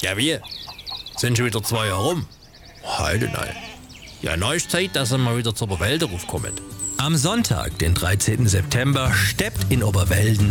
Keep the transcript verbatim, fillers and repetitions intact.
Ja, wie? Sind schon wieder zwei Jahre rum? Heute nein. Ja, neu ist Zeit, dass er mal wieder zur Oberwälder raufkommt. Am Sonntag, den dreizehnten September, steppt in Oberwelden